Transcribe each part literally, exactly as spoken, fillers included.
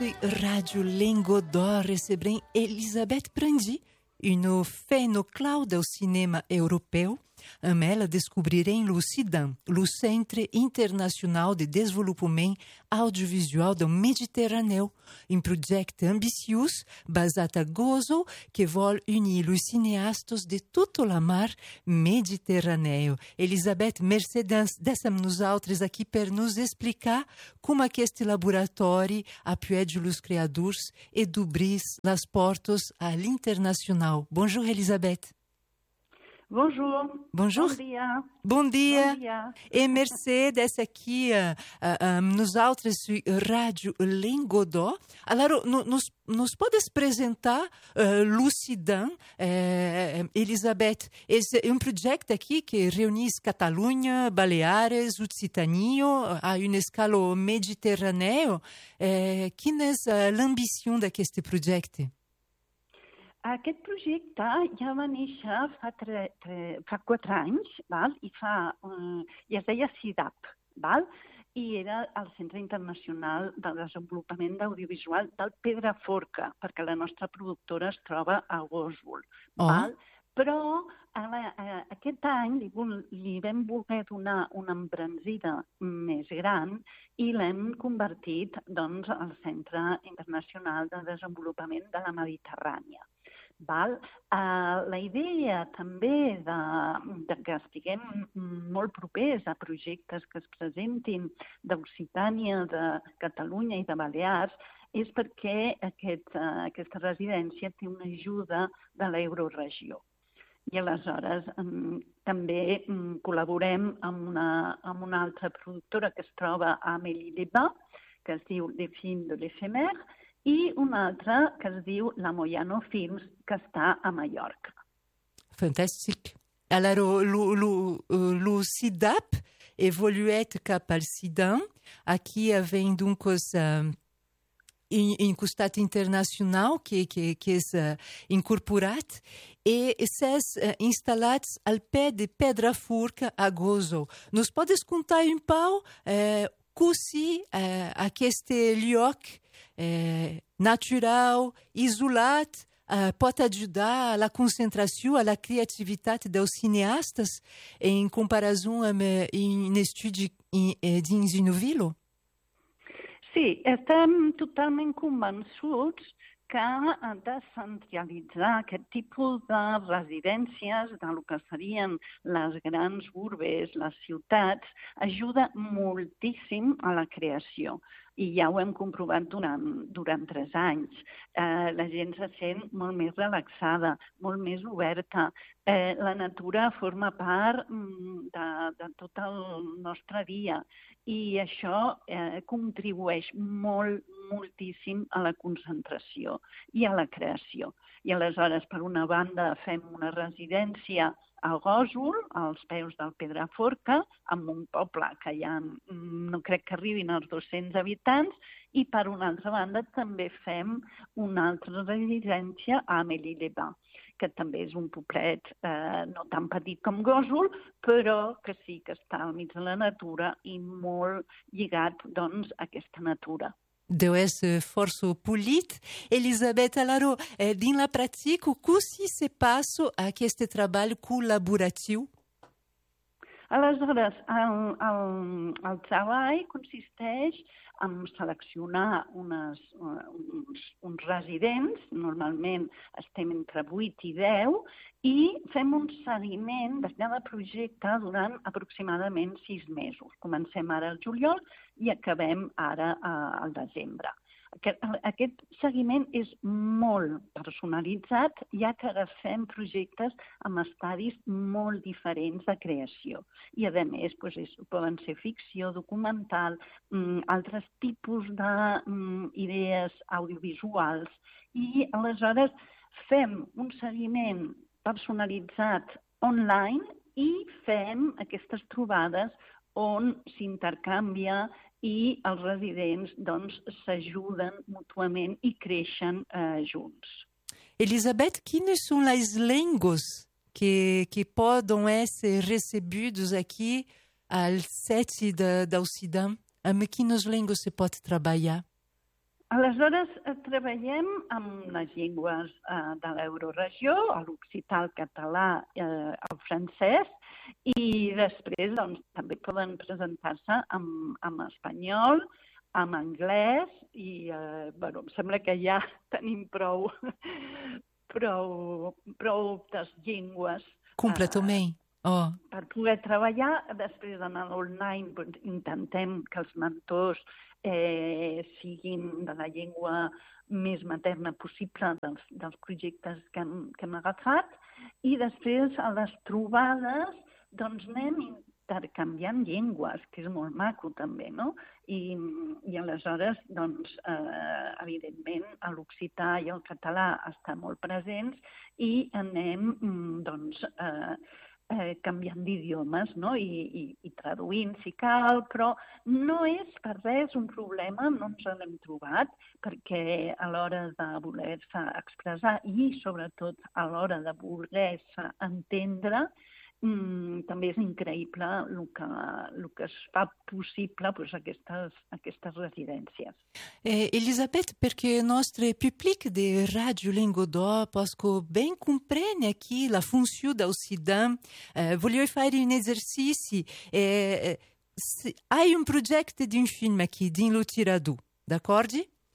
Sui Radio Lingo d'Or recebrem Elisabeth Prandi, une fenoclau del cinema europeu. Amb ela descobrirem o CIDAM, o Centre Internacional de Desenvolupament Audiovisual do Mediterrâneo, um projeto ambiciós basat a Gozo que vol unir os cineastas de tot o mar Mediterrâneo. Elisabeth, Mercedes, deixem nosaltres aqui per nos explicar como aquest laboratori apoia os criadores e dobrir as portas ao internacional. Bonjour, Elisabeth. Bonjour. Bonjour. Bon dia. Bom dia. Bon dia. E Mercedes aqui uh, uh, um, nos outros Rádio Lingodó. Allora, no, nos, nos podes apresentar uh, Lucidam, uh, Elisabeth, é um projeto aqui que reúne Catalunha, Baleares, Occitania, a uma escala mediterrânea. Uh, quina és uh, l'ambició d'aquest projecte? Aquest projecte ja va néixer fa, tre, tre, fa quatre anys, val? I, fa, uh, i es deia CIDAP, val? I era el Centre Internacional de Desenvolupament d'Audiovisual del Pedraforca, perquè la nostra productora es troba a Oswald. Oh. Val? Però a la, a, aquest any li, li vam voler donar una embranzida més gran i l'hem convertit doncs, al Centre Internacional de Desenvolupament de la Mediterrània. Val? Uh, la idea també de, de que estiguem molt propers a projectes que es presentin d'Occitània, de Catalunya i de Balears és perquè aquest, uh, aquesta residència té una ajuda de l'Euroregió. I aleshores um, també um, col·laborem amb una, amb una altra productora que es troba a Amélie-les-Bains, que es diu Les Films de l'Éphémère, i una altra que es diu La Moyano Films, que està a Mallorca. Fantàstic. Alors, o CIDAP evoluet cap al CIDAM. Aquí havem donc um, um costat internacional que, que, que és uh, incorporat e s'és uh, instal·lats al pé de Pedraforca a Gozo. Nos podes contar un pau uh, così uh, aquest lloc Eh, natural, isolat, eh, pot ajudar a la concentració, a la creativitat dels cineastes en comparació amb eh, un estudi eh, dins un vila? Sí, estem totalment convençuts que descentralitzar aquest tipus de residències del que serien les grans urbes, les ciutats, ajuda moltíssim a la creació. I ja ho hem comprovat durant, durant tres anys. Eh, la gent se sent molt més relaxada, molt més oberta. Eh, la natura forma part mm, de, de tot el nostre dia i això eh, contribueix molt, moltíssim a la concentració i a la creació. I aleshores, per una banda, fem una residència a Gósol, als peus del Pedraforca, amb un poble que ja no crec que arribin als dos-cents habitants, i per una altra banda també fem una altra residència a Amélie-les-Bains, que també és un poblet eh, no tan petit com Gósol, però que sí que està al mig de la natura i molt lligat doncs, a aquesta natura. Deu ser força polit. Elisabeth, alors, eh, dins la pràctica, com se passa aquest treball col·laboratiu? Aleshores, el, el, el treball consisteix en seleccionar unes, uns, uns residents, normalment estem entre vuit i deu, i fem un seguiment de cada projecte durant aproximadament sis mesos. Comencem ara al juliol i acabem ara al desembre. Aquest, aquest seguiment és molt personalitzat, ja que agafem projectes amb estadis molt diferents de creació. I, a més, doncs, és, poden ser ficció, documental, mm, altres tipus d'idees mm, audiovisuals. I, aleshores, fem un seguiment personalitzat online i fem aquestes trobades on s'intercanvia i els residents doncs, s'ajuden mútuament i creixen eh, junts. Elisabeth, quines són les llengües que, que poden ser recebudes aqui al set de, del CIDAM? Amb quines llengües se pot treballar? Aleshores, eh, treballem amb les llengües eh, de l'euroregió, l'occità, el català, eh, el francès, i després doncs, també poden presentar-se amb, amb espanyol, amb anglès, i eh, bueno, em sembla que ja tenim prou, prou, prou de llengües. Completament. Oh. Per poder treballar, després d'anar online, doncs, intentem que els mentors eh, siguin de la llengua més materna possible dels, dels projectes que hem, que hem agafat, i després a les trobades doncs anem intercanviant llengües, que és molt maco també, no? I, i aleshores, doncs, eh, evidentment, l'occità i el català estan molt presents i anem, doncs, eh, Eh, canviant d'idiomes, no? I, i, i traduint si cal, però no és per res un problema, no ens l'hem trobat, perquè a l'hora de voler-se expressar i sobretot a l'hora de voler-se entendre, mm, també és increïble el que, el que es fa possible pues, aquestes, aquestes residències. Eh, Elisabeth, perché il nostro pubblico di Radio Lingo d'Or possono ben comprendere aqui la funzione da Occident, eh, voglio fare un esercizio. Eh, se, hai un progetto di un film qui di Lo Tiradu, d'accordo?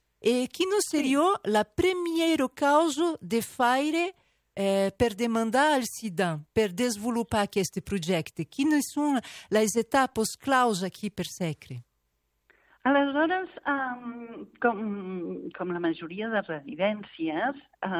E chi non seria sì. La prima causa di fare Eh, per demandar al SIDAN, per sviluppare questi progetti? Quines sono le etapes claus aquí per secre? Aleshores, um, com, com la majoria de residències,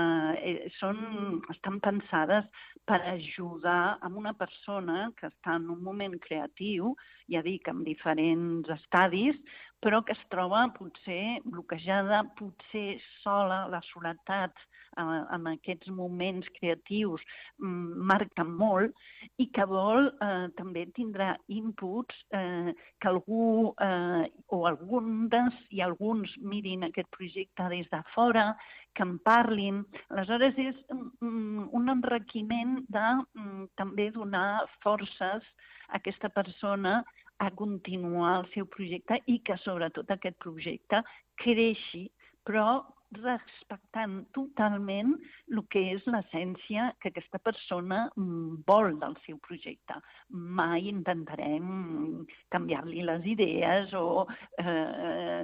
eh, són, estan pensades per ajudar a una persona que està en un moment creatiu, ja dic, en diferents estadis, però que es troba potser bloquejada, potser sola, la soledat eh, en aquests moments creatius mm, marca molt, i que vol eh, també tindrà inputs eh, que algú eh, o algunes i alguns mirin aquest projecte des de fora, que en parlin. Aleshores és mm, un enriquiment de mm, també donar forces a aquesta persona a continuar el seu projecte i que sobretot aquest projecte creixi, però respectant totalment el que és l'essència que aquesta persona vol del seu projecte. Mai intentarem canviar-li les idees o... Eh,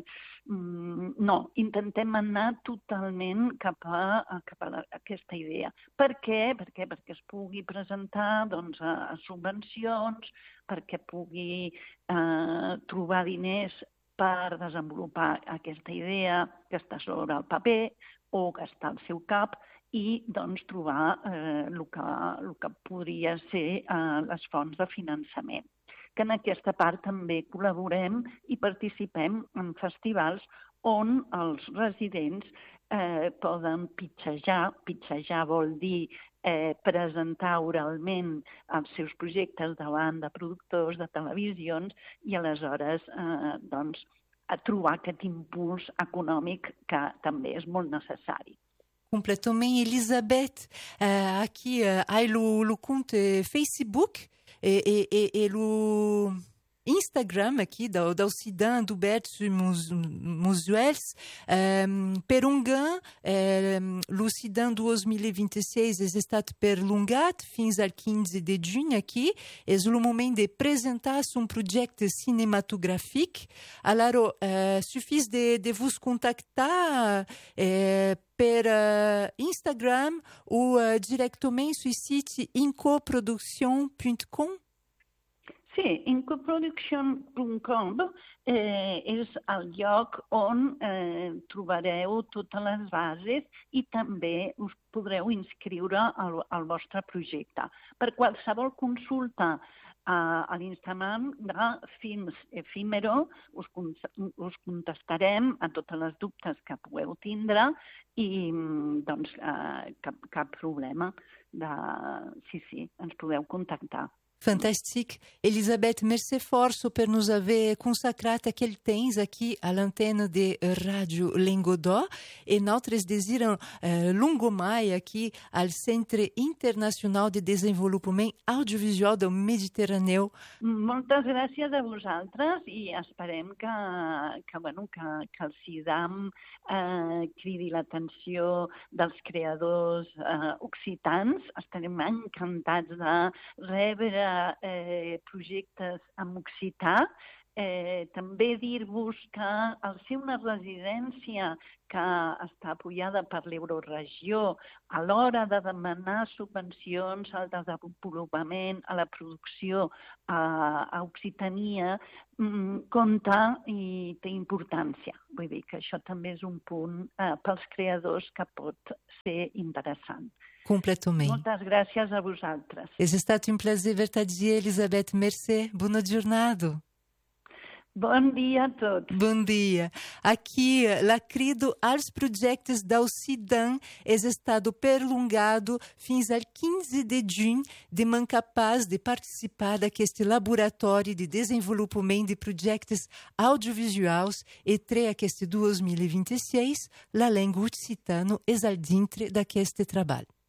no, intentem anar totalment cap a, cap a aquesta idea. Per què? Per què? Perquè es pugui presentar doncs, a, a subvencions, perquè pugui eh, trobar diners per desenvolupar aquesta idea que està sobre el paper o que està al seu cap i doncs, trobar eh, el, que, el que podria ser eh, les fonts de finançament. Que en aquesta part també col·laborem i participem en festivals on els residents eh, poden pitxejar. Pitxejar vol dir eh, presentar oralment els seus projectes davant de productors, de televisions, i aleshores eh, doncs, a trobar aquest impuls econòmic que també és molt necessari. Completament, Elisabeth. Uh, aqui uh, há o conte Facebook e, e, e, e o Instagram aqui da, da Occident do Bertso Musuels um, per um gan um, l'Occident dois mil e vinte e seis é estat perlongat fins al quinze de junho aqui, é o momento de apresentar um projeto cinematográfico. Alors, uh, suffis de, de vos contactar uh, per uh, Instagram ou uh, directament sur site incoproduction punt com? Sí, incoproduction punt com eh, és el lloc on eh, trobareu totes les bases i també us podreu inscriure al, al vostre projecte. Per qualsevol consulta a, a l'Instagram de Films Efímero us, us contestarem a totes les dubtes que pugueu tindre i doncs eh, cap, cap problema. De... Sí, sí, ens podeu contactar. Fantàstic. Elisabeth, merci força per nos haver consacrat aquell temps aqui a l'antena de Ràdio Llenguadoc e nosaltres desirem eh, longo mai aqui al Centre Internacional de Desenvolupament Audiovisual del Mediterràneu. Moltes gràcies a vosaltres i esperem que, que, bueno, que, que el CIDAM eh, cridi l'atenció dels creadors eh, occitans. Estarem encantats de rebre Eh, projectes en occità. Eh, també dir-vos que al ser una residència que està apoyada per l'Euroregió, a l'hora de demanar subvencions al desenvolupament, a la producció a, a Occitania, mm, compta i té importància. Vull dir que això també és un punt eh, pels creadors que pot ser interessant. Completament. Moltes gràcies a vosaltres. És estat un plaser ver-te, Elisabeth. Merci. Bona jornada. Bon dia a tots. Bom dia. Aqui, la crido als projectes del CIDAM és estado prolongado fins al quinze de junho de man capaz de participar d'aquest laboratori de desenvolupament de projectes audiovisuals e tre aquest dois mil e vinte e seis, la língua occitana és al dintre d'aquest treball.